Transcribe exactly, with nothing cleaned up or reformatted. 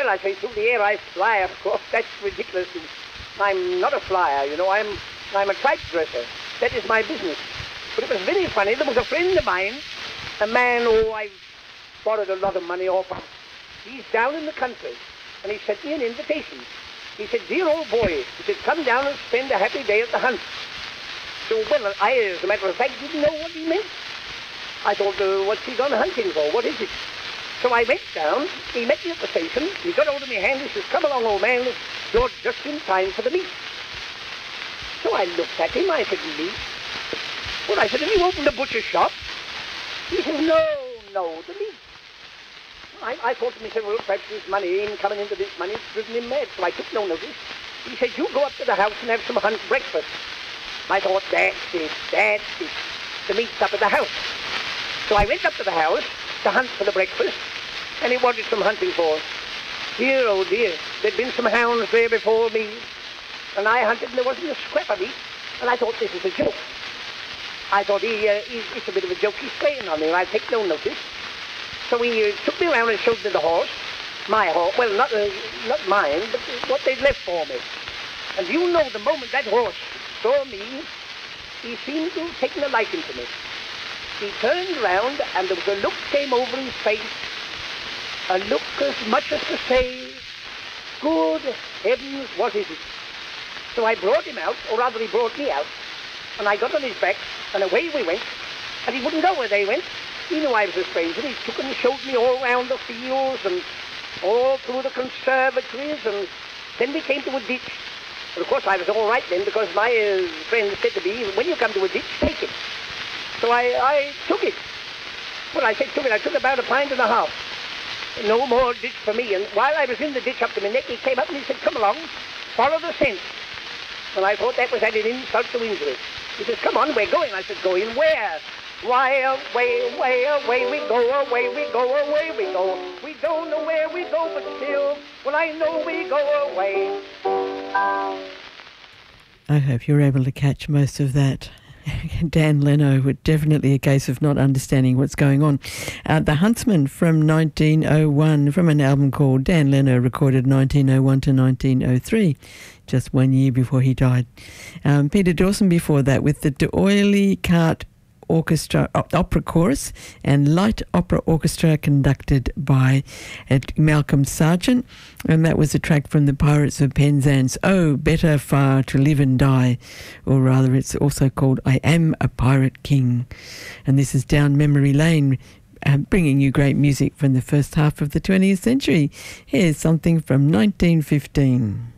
well, I say, through the air I fly, of course. That's ridiculous. I'm not a flyer, you know. I'm, I'm a tripe dresser. That is my business. But it was very funny. There was a friend of mine, a man who I borrowed a lot of money off of. He's down in the country, and he sent me an invitation. He said, dear old boy, he said, come down and spend a happy day at the hunt. So, well, I, as a matter of fact, didn't know what he meant. I thought, uh, what's he gone hunting for? What is it? So I went down, he met me at the station, he got hold of my hand, he says, come along, old man, you're just in time for the meet. So I looked at him, I said, meet? Well, I said, have you opened a butcher's shop? He says, no, no, the meat. I, I thought to myself, well, perhaps this money, him coming into this money, it's driven him mad, so I took no notice. He said, you go up to the house and have some hunt breakfast. I thought, that's it, that's it. The meat's up at the house. So I went up to the house to hunt for the breakfast, and he wanted some hunting for. Dear, oh dear, there'd been some hounds there before me, and I hunted, and there wasn't a scrap of meat, and I thought, this is a joke. I thought, he, uh, he, it's a bit of a joke, he's playing on me, and I'll take no notice. So he uh, took me around and showed me the horse, my horse, well, not, uh, not mine, but what they'd left for me. And you know, the moment that horse saw me, he seemed to have taken a liking to me. He turned round, and there was a look came over his face, a look as much as to say, good heavens, what is it? So I brought him out, or rather he brought me out, and I got on his back, and away we went, and he wouldn't go where they went. He knew I was a stranger. He took and showed me all round the fields, and all through the conservatories, and then we came to a ditch. But of course I was all right then, because my uh, friend said to me, when you come to a ditch, take it. So I, I took it. Well, I said took it, I took about a pint and a half. No more ditch for me. And while I was in the ditch up to my neck, he came up and he said, come along, follow the scent. And I thought that was added insult to injury. He says, come on, we're going. I said, going where? Why, away, away, away we go, away we go, away we go. We don't know where we go, but still, well, I know we go away. I hope you're able to catch most of that. Dan Leno, with definitely a case of not understanding what's going on. Uh, the Huntsman from nineteen oh one, from an album called Dan Leno, recorded nineteen oh one to nineteen oh three, just one year before he died. Um, Peter Dawson before that with the D'Oyly Cart Orchestra, Opera Chorus and Light Opera Orchestra, conducted by uh, Malcolm Sargent, and that was a track from the Pirates of Penzance, Oh, Better Far to Live and Die, or rather it's also called I Am a Pirate King. And this is Down Memory Lane, uh, bringing you great music from the first half of the twentieth century. Here's something from nineteen fifteen.